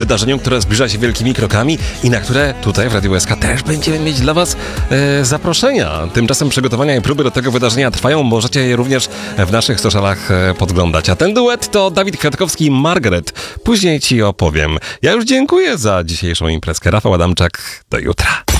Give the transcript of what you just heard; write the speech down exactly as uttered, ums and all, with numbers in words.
wydarzeniu, które zbliża się wielkimi krokami i na które tutaj w Radiu S K też będziemy mieć dla Was e, zaproszenia. Tymczasem przygotowania i próby do tego wydarzenia trwają. Możecie je również w naszych socialach e, podglądać. A ten duet to Dawid Kwiatkowski i Margaret. Później Ci opowiem. Ja już dziękuję za dzisiejszą imprezkę. Rafał Adamczak, do jutra.